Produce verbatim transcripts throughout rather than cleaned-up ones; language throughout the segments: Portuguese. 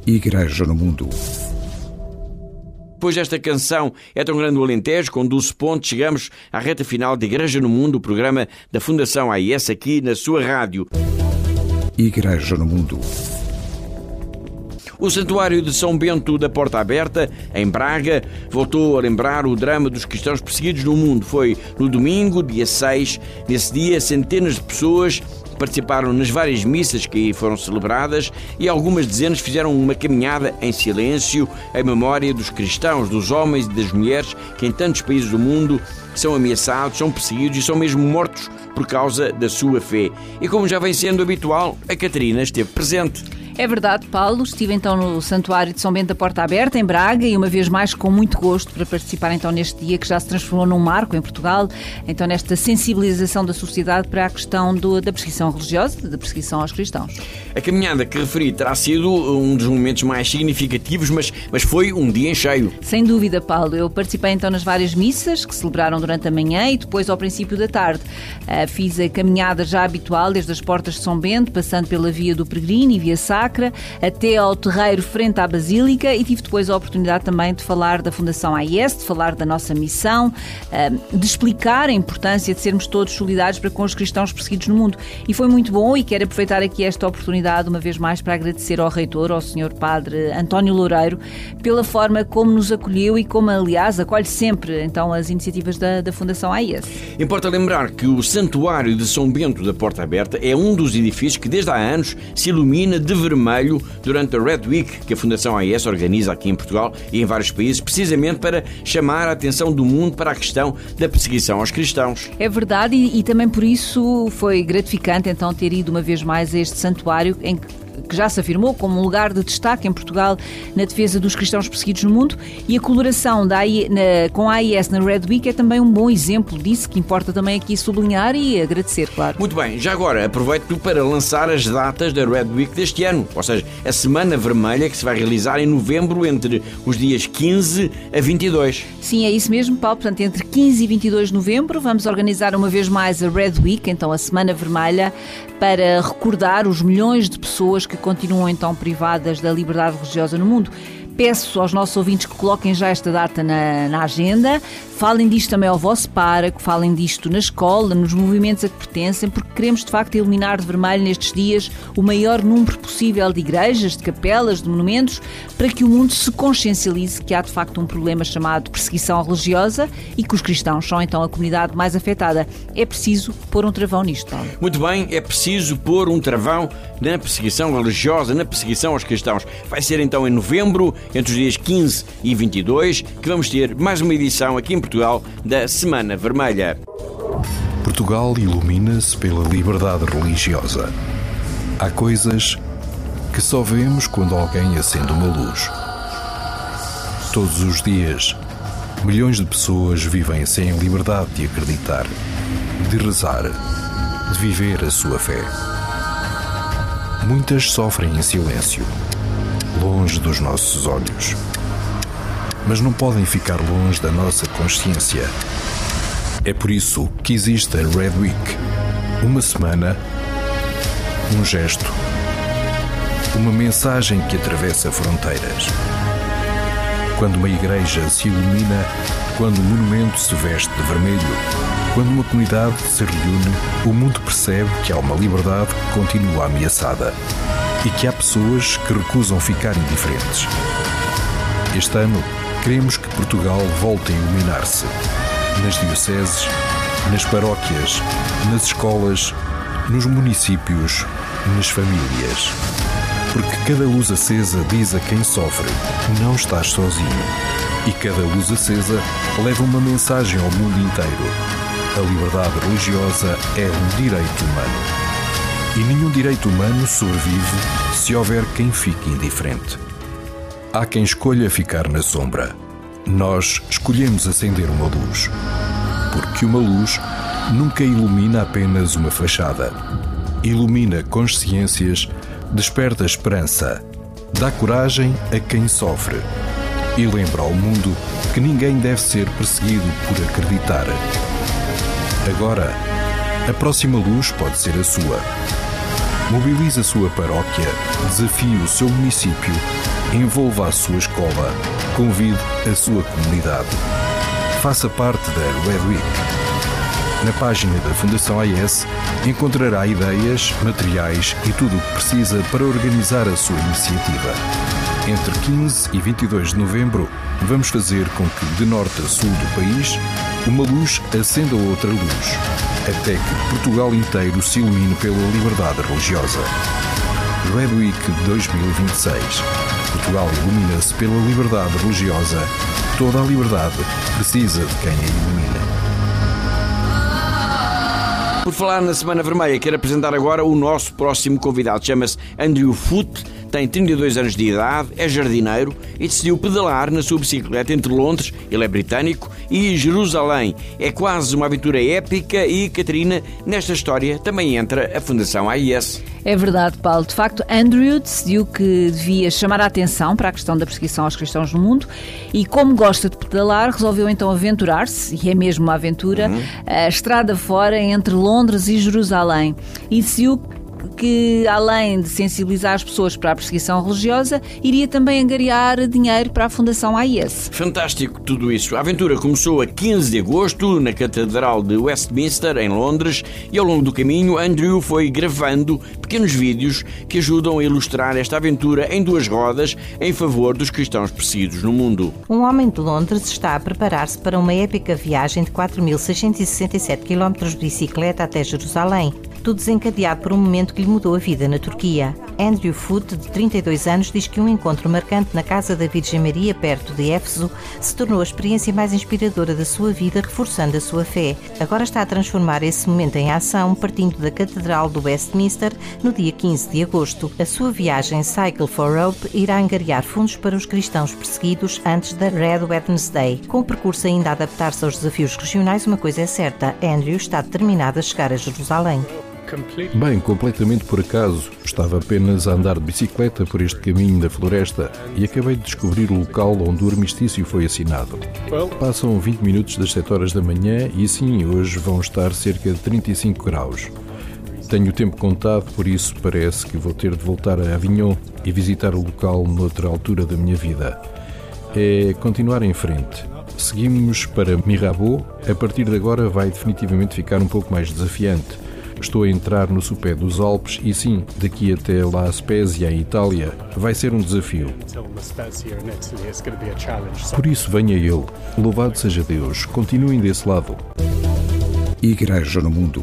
Igreja no Mundo. Depois desta canção É Tão Grande o Alentejo, com doze pontos, chegamos à reta final de Igreja no Mundo, o programa da Fundação A I S aqui na sua rádio. Igreja no Mundo. O Santuário de São Bento da Porta Aberta, em Braga, voltou a lembrar o drama dos cristãos perseguidos no mundo. Foi no domingo, dia seis. Nesse dia, centenas de pessoas participaram nas várias missas que aí foram celebradas e algumas dezenas fizeram uma caminhada em silêncio em memória dos cristãos, dos homens e das mulheres que em tantos países do mundo são ameaçados, são perseguidos e são mesmo mortos por causa da sua fé. E como já vem sendo habitual, a Catarina esteve presente. É verdade, Paulo. Estive então no Santuário de São Bento da Porta Aberta, em Braga, e uma vez mais com muito gosto para participar então neste dia que já se transformou num marco em Portugal, então nesta sensibilização da sociedade para a questão do, da perseguição religiosa, da perseguição aos cristãos. A caminhada que referi terá sido um dos momentos mais significativos, mas, mas foi um dia em cheio. Sem dúvida, Paulo. Eu participei então nas várias missas que celebraram durante a manhã e depois ao princípio da tarde. Uh, fiz a caminhada já habitual desde as portas de São Bento, passando pela Via do Peregrino e Via Sacra, até ao terreiro frente à Basílica, e tive depois a oportunidade também de falar da Fundação A I S, de falar da nossa missão, de explicar a importância de sermos todos solidários para com os cristãos perseguidos no mundo. E foi muito bom, e quero aproveitar aqui esta oportunidade uma vez mais para agradecer ao reitor, ao senhor Padre António Loureiro, pela forma como nos acolheu e como, aliás, acolhe sempre então as iniciativas da, da Fundação A I S. Importa lembrar que o Santuário de São Bento da Porta Aberta é um dos edifícios que desde há anos se ilumina de vermelho durante a Red Week, que a Fundação A I S organiza aqui em Portugal e em vários países, precisamente para chamar a atenção do mundo para a questão da perseguição aos cristãos. É verdade, e, e também por isso foi gratificante então ter ido uma vez mais a este santuário em que que já se afirmou como um lugar de destaque em Portugal na defesa dos cristãos perseguidos no mundo, e a colaboração da A I, na, com a A I S na Red Week é também um bom exemplo disso, que importa também aqui sublinhar e agradecer, claro. Muito bem, já agora aproveito para lançar as datas da Red Week deste ano, ou seja, a Semana Vermelha, que se vai realizar em novembro entre os dias quinze a vinte e dois. Sim, é isso mesmo, Paulo. Portanto, entre quinze e vinte e dois de novembro vamos organizar uma vez mais a Red Week, então a Semana Vermelha, para recordar os milhões de pessoas que continuam então privadas da liberdade religiosa no mundo. Peço aos nossos ouvintes que coloquem já esta data na, na agenda, falem disto também ao vosso pároco, falem disto na escola, nos movimentos a que pertencem, porque queremos de facto iluminar de vermelho nestes dias o maior número possível de igrejas, de capelas, de monumentos, para que o mundo se consciencialize que há de facto um problema chamado perseguição religiosa e que os cristãos são então a comunidade mais afetada. É preciso pôr um travão nisto, Paulo. Muito bem, é preciso pôr um travão na perseguição religiosa, na perseguição aos cristãos. Vai ser então em novembro, entre os dias quinze e vinte e dois, que vamos ter mais uma edição aqui em Portugal da Semana Vermelha. Portugal ilumina-se pela liberdade religiosa. Há coisas que só vemos quando alguém acende uma luz. Todos os dias, milhões de pessoas vivem sem liberdade de acreditar, de rezar, de viver a sua fé. Muitas sofrem em silêncio, longe dos nossos olhos. Mas não podem ficar longe da nossa consciência. É por isso que existe a Red Week. Uma semana, um gesto, uma mensagem que atravessa fronteiras. Quando uma igreja se ilumina, quando um monumento se veste de vermelho, quando uma comunidade se reúne, o mundo percebe que há uma liberdade que continua ameaçada e que há pessoas que recusam ficar indiferentes. Este ano, queremos que Portugal volte a iluminar-se nas dioceses, nas paróquias, nas escolas, nos municípios, nas famílias. Porque cada luz acesa diz a quem sofre: não estás sozinho. E cada luz acesa leva uma mensagem ao mundo inteiro. A liberdade religiosa é um direito humano. E nenhum direito humano sobrevive se houver quem fique indiferente. Há quem escolha ficar na sombra. Nós escolhemos acender uma luz. Porque uma luz nunca ilumina apenas uma fachada. Ilumina consciências, desperta esperança, dá coragem a quem sofre e lembra ao mundo que ninguém deve ser perseguido por acreditar. Agora, a próxima luz pode ser a sua. Mobilize a sua paróquia, desafie o seu município, envolva a sua escola, convide a sua comunidade. Faça parte da Red Week. Na página da Fundação A I S encontrará ideias, materiais e tudo o que precisa para organizar a sua iniciativa. Entre quinze e vinte e dois de novembro, vamos fazer com que, de norte a sul do país, uma luz acenda outra luz, até que Portugal inteiro se ilumine pela liberdade religiosa. Red Week dois mil e vinte e seis. Portugal ilumina-se pela liberdade religiosa. Toda a liberdade precisa de quem a ilumina. Por falar na Semana Vermelha, quero apresentar agora o nosso próximo convidado. Chama-se Andrew Foote, tem trinta e dois anos de idade, é jardineiro e decidiu pedalar na sua bicicleta entre Londres, ele é britânico, e Jerusalém. É quase uma aventura épica e, Catarina, nesta história também entra a Fundação A I S. É verdade, Paulo. De facto, Andrew decidiu que devia chamar a atenção para a questão da perseguição aos cristãos no mundo e, como gosta de pedalar, resolveu então aventurar-se, e é mesmo uma aventura, uhum. a estrada fora entre Londres e Jerusalém. E decidiu que, além de sensibilizar as pessoas para a perseguição religiosa, iria também angariar dinheiro para a Fundação A I S. Fantástico tudo isso. A aventura começou a quinze de agosto, na Catedral de Westminster, em Londres, e ao longo do caminho, Andrew foi gravando pequenos vídeos que ajudam a ilustrar esta aventura em duas rodas em favor dos cristãos perseguidos no mundo. Um homem de Londres está a preparar-se para uma épica viagem de quatro mil seiscentos e sessenta e sete quilómetros de bicicleta até Jerusalém. Tudo desencadeado por um momento que lhe mudou a vida na Turquia. Andrew Foote, de trinta e dois anos, diz que um encontro marcante na casa da Virgem Maria, perto de Éfeso, se tornou a experiência mais inspiradora da sua vida, reforçando a sua fé. Agora está a transformar esse momento em ação, partindo da Catedral do Westminster no dia quinze de agosto. A sua viagem Cycle for Hope irá angariar fundos para os cristãos perseguidos antes da Red Wednesday. Com o percurso ainda a adaptar-se aos desafios regionais, uma coisa é certa: Andrew está determinado a chegar a Jerusalém. Bem, completamente por acaso. Estava apenas a andar de bicicleta por este caminho da floresta e acabei de descobrir o local onde o armistício foi assinado. Passam vinte minutos das sete horas da manhã e sim, hoje vão estar cerca de trinta e cinco graus. Tenho o tempo contado, por isso parece que vou ter de voltar a Avignon e visitar o local noutra altura da minha vida. É continuar em frente. Seguimos para Mirabeau. A partir de agora vai definitivamente ficar um pouco mais desafiante. Estou a entrar no sopé dos Alpes e sim, daqui até La Spezia, em Itália, vai ser um desafio. Por isso venha ele. Louvado seja Deus. Continuem desse lado. Igreja no Mundo.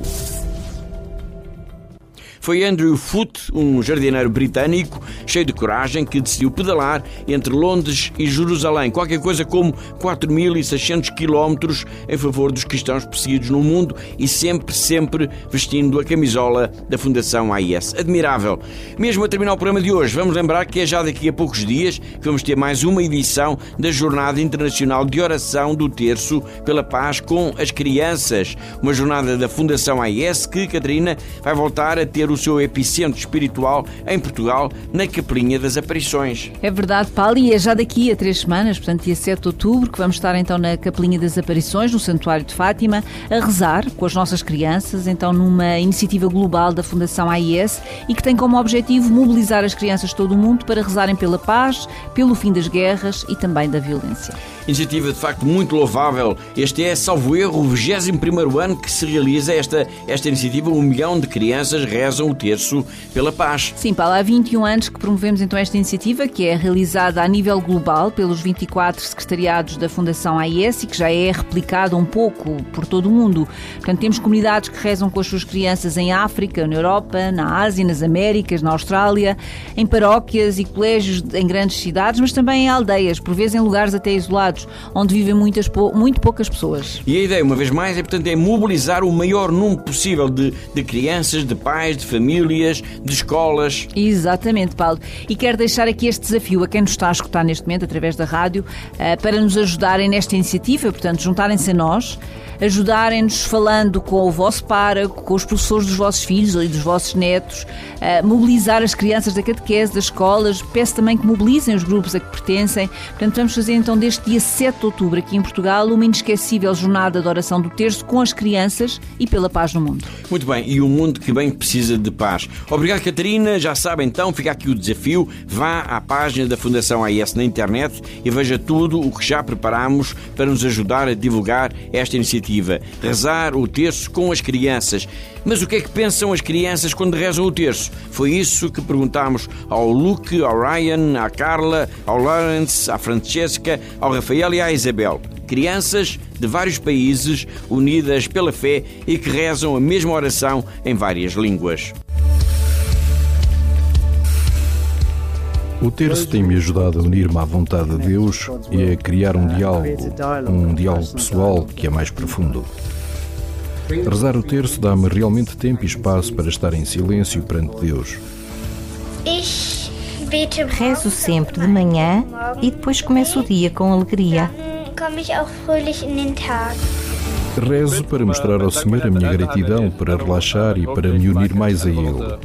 Foi Andrew Foote, um jardineiro britânico cheio de coragem, que decidiu pedalar entre Londres e Jerusalém, qualquer coisa como quatro mil e seiscentos quilómetros em favor dos cristãos perseguidos no mundo e sempre, sempre vestindo a camisola da Fundação A I S. Admirável. Mesmo a terminar o programa de hoje, vamos lembrar que é já daqui a poucos dias que vamos ter mais uma edição da Jornada Internacional de Oração do Terço pela Paz com as Crianças, uma jornada da Fundação A I S que, Catarina, vai voltar a ter o seu epicentro espiritual em Portugal, na Capelinha das Aparições. É verdade, Paulo, e é já daqui a três semanas, portanto dia sete de outubro, que vamos estar então na Capelinha das Aparições, no Santuário de Fátima, a rezar com as nossas crianças, então numa iniciativa global da Fundação A I S e que tem como objetivo mobilizar as crianças de todo o mundo para rezarem pela paz, pelo fim das guerras e também da violência. Iniciativa de facto muito louvável. Este é, salvo erro, o vigésimo primeiro ano que se realiza esta, esta iniciativa. Um milhão de crianças rezam o terço pela paz. Sim, Paulo, há vinte e um anos que promovemos então esta iniciativa, que é realizada a nível global pelos vinte e quatro secretariados da Fundação A I S e que já é replicada um pouco por todo o mundo. Portanto, temos comunidades que rezam com as suas crianças em África, na Europa, na Ásia, nas Américas, na Austrália, em paróquias e colégios em grandes cidades, mas também em aldeias, por vezes em lugares até isolados, onde vivem muitas, muito poucas pessoas. E a ideia, uma vez mais, é, portanto, é mobilizar o maior número possível de, de crianças, de pais, de famílias, de escolas. Exatamente, Paulo. E quero deixar aqui este desafio a quem nos está a escutar neste momento, através da rádio, para nos ajudarem nesta iniciativa, portanto, juntarem-se a nós, ajudarem-nos falando com o vosso pároco, com os professores dos vossos filhos e dos vossos netos, mobilizar as crianças da catequese, das escolas. Peço também que mobilizem os grupos a que pertencem. Portanto, vamos fazer então deste dia sete de outubro, aqui em Portugal, uma inesquecível jornada de oração do terço com as crianças e pela paz no mundo. Muito bem, e o mundo que bem precisa de paz. Obrigado, Catarina. Já sabe então, fica aqui o desafio. Vá à página da Fundação A I S na internet e veja tudo o que já preparamos para nos ajudar a divulgar esta iniciativa. Rezar o terço com as crianças. Mas o que é que pensam as crianças quando rezam o terço? Foi isso que perguntámos ao Luke, ao Ryan, à Carla, ao Lawrence, à Francesca, ao Rafael e à Isabel. Crianças de vários países unidas pela fé e que rezam a mesma oração em várias línguas. O terço tem-me ajudado a unir-me à vontade de Deus e a criar um diálogo, um diálogo pessoal que é mais profundo. Rezar o terço dá-me realmente tempo e espaço para estar em silêncio perante Deus. Rezo sempre de manhã e depois começo o dia com alegria. Rezo para mostrar ao Senhor a minha gratidão, para relaxar e para me unir mais a Ele.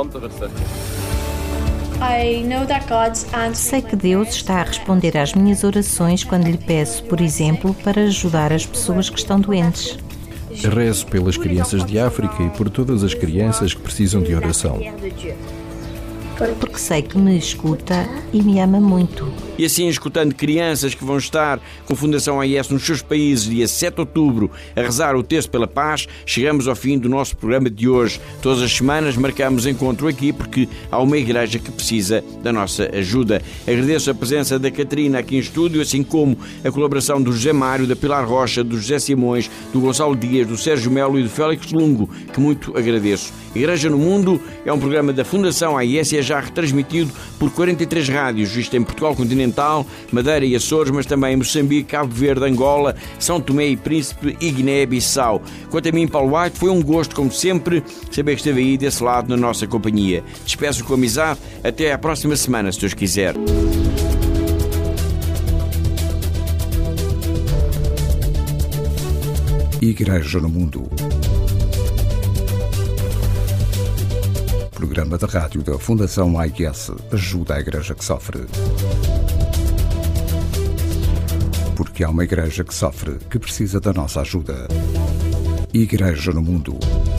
Sei que Deus está a responder às minhas orações quando lhe peço, por exemplo, para ajudar as pessoas que estão doentes. Rezo pelas crianças de África e por todas as crianças que precisam de oração. Porque sei que me escuta e me ama muito. E assim, escutando crianças que vão estar com a Fundação A I S nos seus países, dia sete de outubro, a rezar o terço pela paz, chegamos ao fim do nosso programa de hoje. Todas as semanas marcamos encontro aqui porque há uma igreja que precisa da nossa ajuda. Agradeço a presença da Catarina aqui em estúdio, assim como a colaboração do José Mário, da Pilar Rocha, do José Simões, do Gonçalo Dias, do Sérgio Melo e do Félix Lungo, que muito agradeço. Igreja no Mundo é um programa da Fundação A I S e é já retransmitido por quarenta e três rádios, isto em Portugal continental, Madeira e Açores, mas também em Moçambique, Cabo Verde, Angola, São Tomé e Príncipe e Guiné-Bissau. Quanto a mim, Paulo White, foi um gosto, como sempre, saber que esteve aí desse lado na nossa companhia. Despeço com amizade. Até à próxima semana, se Deus quiser. Igreja no Mundo. Programa de rádio da Fundação A I S ajuda a Igreja que sofre. Porque há uma Igreja que sofre, que precisa da nossa ajuda. Igreja no Mundo.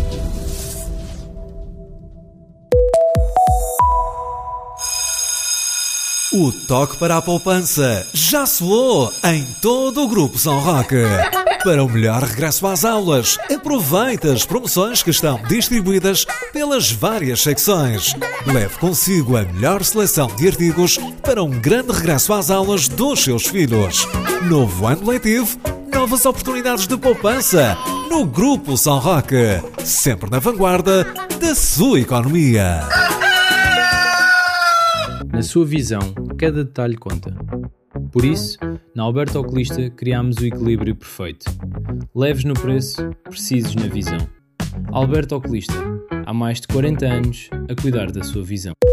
O toque para a poupança já soou em todo o Grupo São Roque. Para o melhor regresso às aulas, aproveite as promoções que estão distribuídas pelas várias secções. Leve consigo a melhor seleção de artigos para um grande regresso às aulas dos seus filhos. Novo ano letivo, novas oportunidades de poupança no Grupo São Roque. Sempre na vanguarda da sua economia. Na sua visão, cada detalhe conta. Por isso, na Alberto Oculista criámos o equilíbrio perfeito. Leves no preço, precisos na visão. Alberto Oculista, há mais de quarenta anos a cuidar da sua visão.